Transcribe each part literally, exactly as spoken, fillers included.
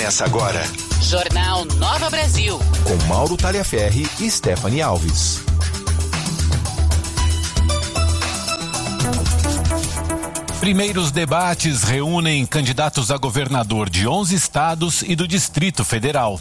Começa agora. Jornal Nova Brasil. Com Mauro Taliaferri e Stephanie Alves. Primeiros debates reúnem candidatos a governador de onze estados e do Distrito Federal.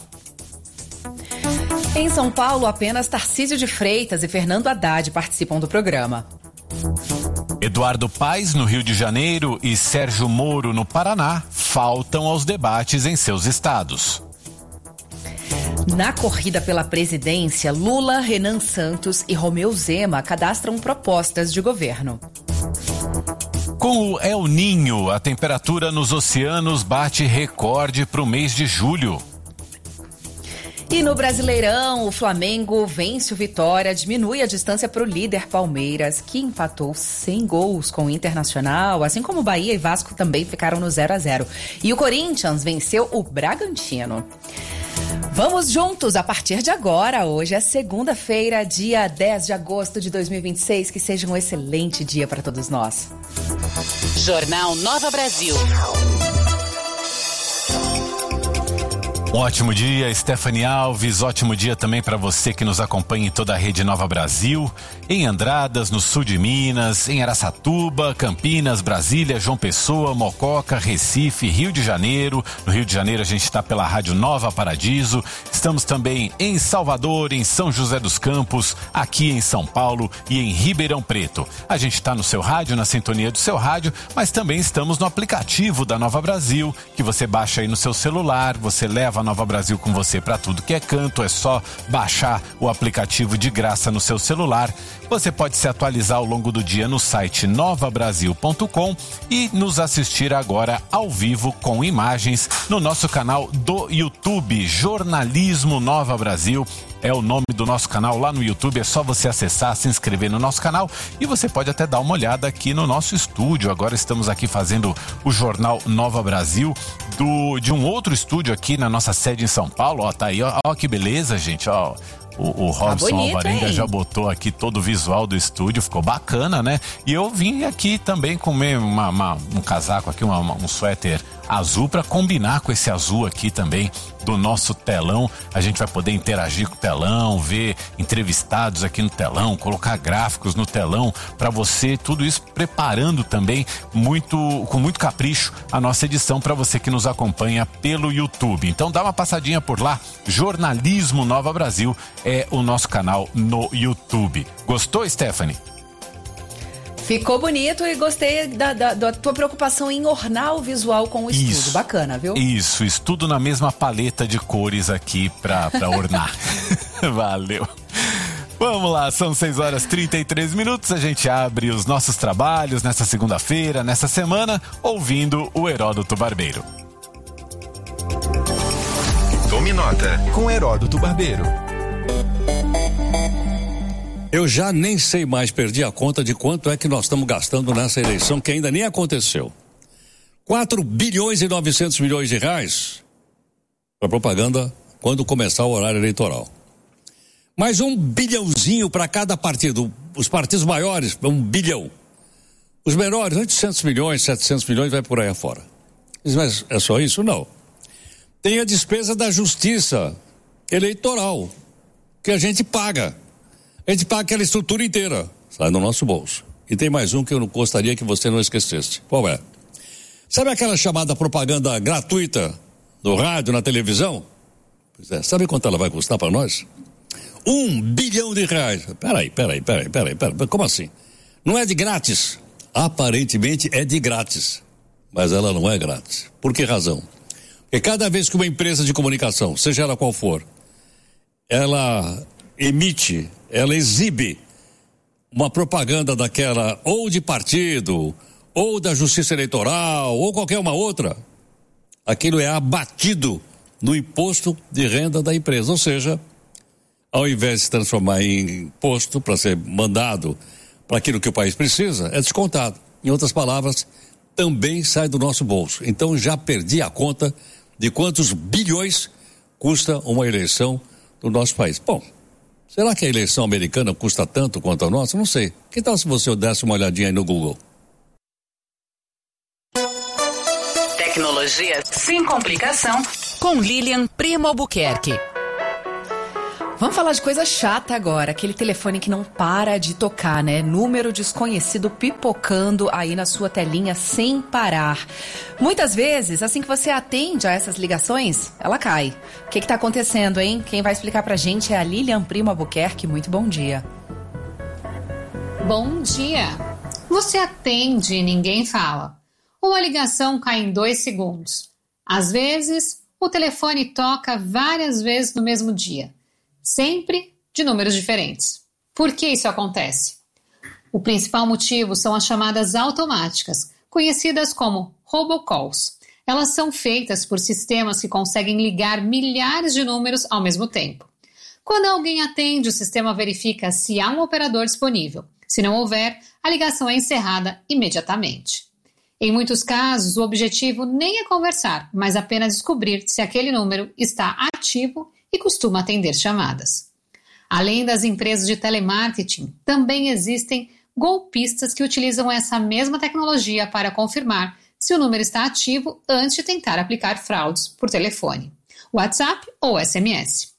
Em São Paulo, apenas Tarcísio de Freitas e Fernando Haddad participam do programa. Eduardo Paes, no Rio de Janeiro, e Sérgio Moro, no Paraná, faltam aos debates em seus estados. Na corrida pela presidência, Lula, Renan Santos e Romeu Zema cadastram propostas de governo. Com o El Niño, a temperatura nos oceanos bate recorde para o mês de julho. E no Brasileirão, o Flamengo vence o Vitória, diminui a distância para o líder Palmeiras, que empatou sem gols com o Internacional, assim como Bahia e Vasco também ficaram no zero a zero. E o Corinthians venceu o Bragantino. Vamos juntos a partir de agora. Hoje é segunda-feira, dia dez de agosto de dois mil e vinte e seis. Que seja um excelente dia para todos nós. Jornal Nova Brasil. Um ótimo dia, Stephanie Alves. Ótimo dia também para você que nos acompanha em toda a rede Nova Brasil, em Andradas, no sul de Minas, em Araçatuba, Campinas, Brasília, João Pessoa, Mococa, Recife, Rio de Janeiro. No Rio de Janeiro a gente está pela Rádio Nova Paradiso. Estamos também em Salvador, em São José dos Campos, aqui em São Paulo e em Ribeirão Preto. A gente está no seu rádio, na sintonia do seu rádio, mas também estamos no aplicativo da Nova Brasil, que você baixa aí no seu celular, você leva a Nova Brasil com você para tudo que é canto. É só baixar o aplicativo de graça no seu celular. Você pode se atualizar ao longo do dia no site nova brasil ponto com e nos assistir agora ao vivo com imagens no nosso canal do YouTube, Jornalismo Nova Brasil. É o nome do nosso canal lá no YouTube, é só você acessar, se inscrever no nosso canal e você pode até dar uma olhada aqui no nosso estúdio. Agora estamos aqui fazendo o Jornal Nova Brasil do, de um outro estúdio aqui na nossa sede em São Paulo. Ó, tá aí, ó, ó que beleza, gente, ó. O, o Robson tá Alvarenga já botou aqui todo o visual do estúdio, ficou bacana, né? E eu vim aqui também comer uma, uma, um casaco aqui, uma, um suéter azul para combinar com esse azul aqui também do nosso telão. A gente vai poder interagir com o telão, ver entrevistados aqui no telão, colocar gráficos no telão para você, tudo isso preparando também muito, com muito capricho a nossa edição para você que nos acompanha pelo YouTube. Então dá uma passadinha por lá, Jornalismo Nova Brasil é o nosso canal no YouTube. Gostou, Stephanie? Ficou bonito e gostei da, da, da tua preocupação em ornar o visual com o estúdio. Isso, bacana, viu? Isso, estudo na mesma paleta de cores aqui pra, pra ornar. Valeu. Vamos lá, são seis horas e trinta e três minutos. A gente abre os nossos trabalhos nessa segunda-feira, nessa semana, ouvindo o Heródoto Barbeiro. Tome nota com Heródoto Barbeiro. Eu já nem sei mais, perdi a conta de quanto é que nós estamos gastando nessa eleição que ainda nem aconteceu. quatro bilhões e novecentos milhões de reais para propaganda quando começar o horário eleitoral. Mais um bilhãozinho para cada partido. Os partidos maiores, um bilhão. Os menores, oitocentos milhões, setecentos milhões, vai por aí afora. Mas é só isso? Não. Tem a despesa da justiça eleitoral, que a gente paga. A gente paga aquela estrutura inteira, sai do nosso bolso. E tem mais um que eu não gostaria que você não esquecesse. Qual é? Sabe aquela chamada propaganda gratuita do rádio, na televisão? Pois é, sabe quanto ela vai custar para nós? Um bilhão de reais. Peraí, peraí, peraí, peraí, peraí. Como assim? Não é de grátis? Aparentemente é de grátis. Mas ela não é grátis. Por que razão? Porque cada vez que uma empresa de comunicação, seja ela qual for, ela emite, ela exibe uma propaganda daquela, ou de partido, ou da justiça eleitoral, ou qualquer uma outra, aquilo é abatido no imposto de renda da empresa. Ou seja, ao invés de se transformar em imposto para ser mandado para aquilo que o país precisa, é descontado. Em outras palavras, também sai do nosso bolso. Então já perdi a conta de quantos bilhões custa uma eleição no nosso país. Bom, será que a eleição americana custa tanto quanto a nossa? Não sei. Que tal se você desse uma olhadinha aí no Google? Tecnologia sem complicação. com Lilian Primo Albuquerque. Vamos falar de coisa chata agora, aquele telefone que não para de tocar, né? Número desconhecido pipocando aí na sua telinha sem parar. Muitas vezes, assim que você atende a essas ligações, ela cai. O que que tá acontecendo, hein? Quem vai explicar pra gente é a Lilian Primo Albuquerque. Muito bom dia. Bom dia. Você atende e ninguém fala. Ou a ligação cai em dois segundos. Às vezes, o telefone toca várias vezes no mesmo dia. Sempre de números diferentes. Por que isso acontece? O principal motivo são as chamadas automáticas, conhecidas como robocalls. Elas são feitas por sistemas que conseguem ligar milhares de números ao mesmo tempo. Quando alguém atende, o sistema verifica se há um operador disponível. Se não houver, a ligação é encerrada imediatamente. Em muitos casos, o objetivo nem é conversar, mas apenas descobrir se aquele número está ativo e costuma atender chamadas. Além das empresas de telemarketing, também existem golpistas que utilizam essa mesma tecnologia para confirmar se o número está ativo antes de tentar aplicar fraudes por telefone, WhatsApp ou S M S.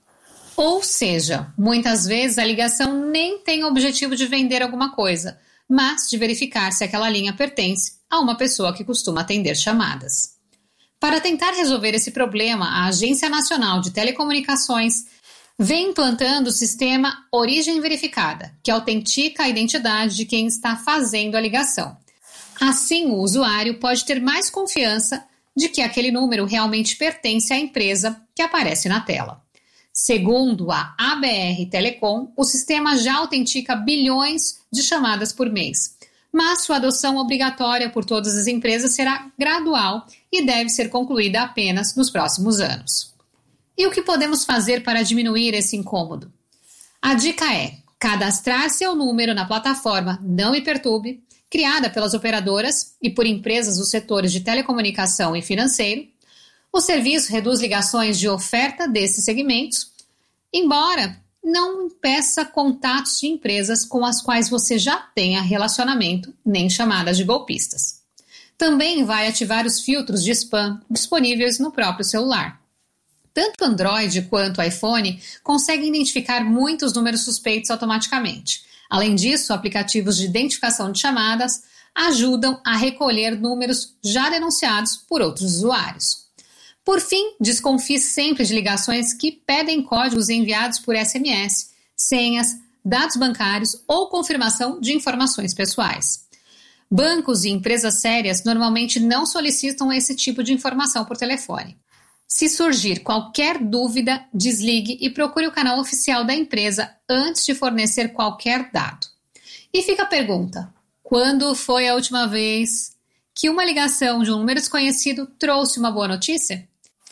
Ou seja, muitas vezes a ligação nem tem o objetivo de vender alguma coisa, mas de verificar se aquela linha pertence a uma pessoa que costuma atender chamadas. Para tentar resolver esse problema, a Agência Nacional de Telecomunicações vem implantando o sistema Origem Verificada, que autentica a identidade de quem está fazendo a ligação. Assim, o usuário pode ter mais confiança de que aquele número realmente pertence à empresa que aparece na tela. Segundo a A B R Telecom, o sistema já autentica bilhões de chamadas por mês. Mas sua adoção obrigatória por todas as empresas será gradual e deve ser concluída apenas nos próximos anos. E o que podemos fazer para diminuir esse incômodo? A dica é cadastrar seu número na plataforma Não Me Perturbe, criada pelas operadoras e por empresas dos setores de telecomunicação e financeiro. O serviço reduz ligações de oferta desses segmentos, embora não impeça contatos de empresas com as quais você já tenha relacionamento, nem chamadas de golpistas. Também vai ativar os filtros de spam disponíveis no próprio celular. Tanto Android quanto iPhone conseguem identificar muitos números suspeitos automaticamente. Além disso, aplicativos de identificação de chamadas ajudam a recolher números já denunciados por outros usuários. Por fim, desconfie sempre de ligações que pedem códigos enviados por S M S, senhas, dados bancários ou confirmação de informações pessoais. Bancos e empresas sérias normalmente não solicitam esse tipo de informação por telefone. Se surgir qualquer dúvida, desligue e procure o canal oficial da empresa antes de fornecer qualquer dado. E fica a pergunta: quando foi a última vez que uma ligação de um número desconhecido trouxe uma boa notícia?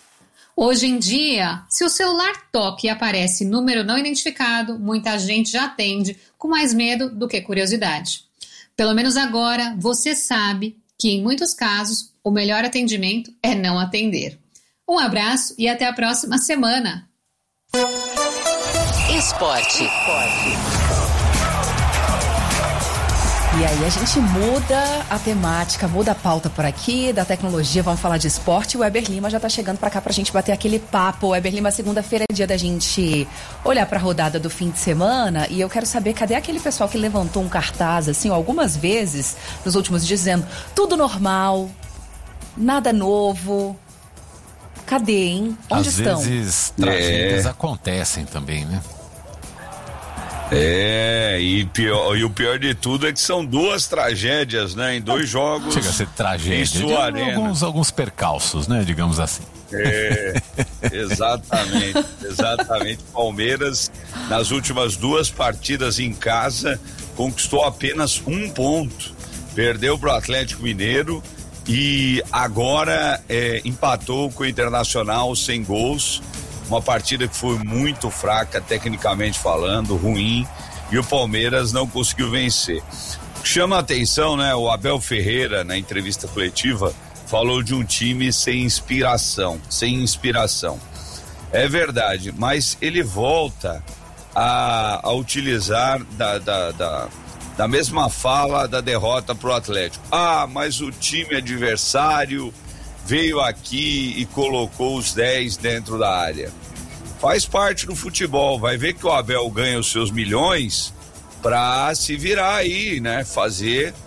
Hoje em dia, se o celular toca e aparece número não identificado, muita gente já atende com mais medo do que curiosidade. Pelo menos agora, você sabe que, em muitos casos, o melhor atendimento é não atender. Um abraço e até a próxima semana. Esporte. E aí a gente muda a temática, muda a pauta por aqui, da tecnologia, vamos falar de esporte. O Weber Lima já tá chegando pra cá pra gente bater aquele papo. Weber Lima, segunda-feira é dia da gente olhar pra rodada do fim de semana e eu quero saber, cadê aquele pessoal que levantou um cartaz, assim, algumas vezes, nos últimos dias, dizendo tudo normal, nada novo. Cadê, hein? Onde Às estão? Às vezes tragédias é. acontecem também, né? É, e, pior, e o pior de tudo é que são duas tragédias, né? Em dois jogos. Chega a ser tragédia. Em sua arena. Alguns, alguns percalços, né? Digamos assim. É, exatamente, exatamente. Palmeiras, nas últimas duas partidas em casa, conquistou apenas um ponto. Perdeu para o Atlético Mineiro e agora é, empatou com o Internacional sem gols. Uma partida que foi muito fraca, tecnicamente falando, ruim, e o Palmeiras não conseguiu vencer. Chama a atenção, né? O Abel Ferreira, na entrevista coletiva, falou de um time sem inspiração, sem inspiração. É verdade, mas ele volta a, a utilizar da, da, da, da mesma fala da derrota pro Atlético. Ah, mas o time adversário veio aqui e colocou os dez dentro da área. Faz parte do futebol, vai ver que o Abel ganha os seus milhões para se virar aí, né? Fazer